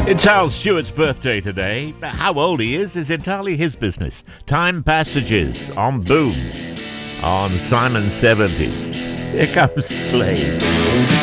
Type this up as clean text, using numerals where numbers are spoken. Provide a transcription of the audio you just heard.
It's Hal Stewart's birthday today. How old he is entirely his business. Time Passages on Boom on Simon 70s. Here comes Slade.